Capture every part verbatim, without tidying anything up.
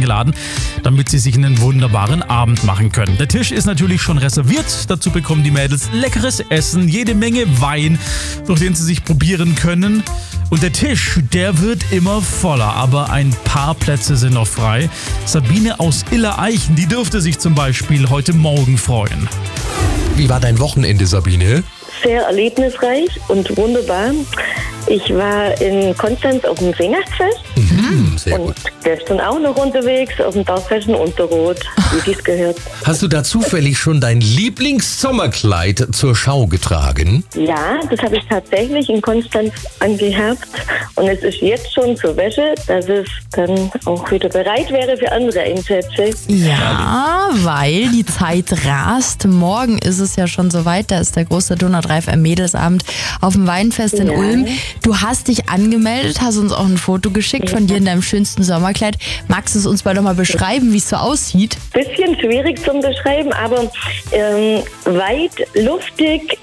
eingeladen, damit sie sich einen wunderbaren Abend machen können. Der Tisch ist natürlich schon reserviert. Dazu bekommen die Mädels leckeres Essen, jede Menge Wein, durch den sie sich probieren können. Und der Tisch, der wird immer voller, aber ein paar Plätze sind noch frei. Sabine aus Iller-Eichen, die dürfte sich zum Beispiel heute Morgen freuen. Wie war dein Wochenende, Sabine? Sehr erlebnisreich und wunderbar. Ich war in Konstanz auf dem Weihnachtsfest. Mhm, sehr und gut. gestern auch noch unterwegs auf dem Dorffest in Unterroth, wie dies gehört. Hast du da zufällig schon dein Lieblingssommerkleid zur Schau getragen? Ja, das habe ich tatsächlich in Konstanz angehabt. Und es ist jetzt schon zur Wäsche, dass es dann auch wieder bereit wäre für andere Einsätze. Ja, weil die Zeit rast. Morgen ist es ja schon soweit. Da ist der große Donut Reif am Mädelsabend auf dem Weinfest in Ja. Ulm. Du hast dich angemeldet, hast uns auch ein Foto geschickt von dir in deinem schönsten Sommerkleid. Magst du es uns mal doch mal beschreiben, wie es so aussieht? Bisschen schwierig zum Beschreiben, aber ähm, weit, luftig,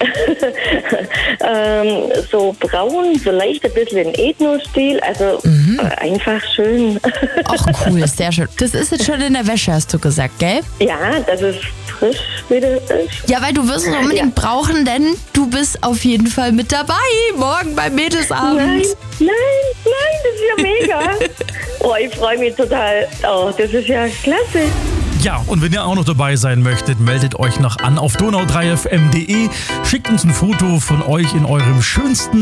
ähm, so braun, so leicht ein bisschen in Ethno-Stil, also Mhm. äh, einfach schön. Ach cool, sehr schön. Das ist jetzt schon in der Wäsche, hast du gesagt, gell? Ja, dass es frisch wieder ist. Ja, weil du wirst es unbedingt brauchen, denn du bist auf jeden Fall mit dabei. Morgen beim Mädelsabend. Nein, nein, nein, das ist ja mega. Oh, ich freue mich total. Oh, das ist ja klasse. Ja, und wenn ihr auch noch dabei sein möchtet, meldet euch noch an auf donau drei f m punkt de. Schickt uns ein Foto von euch in eurem schönsten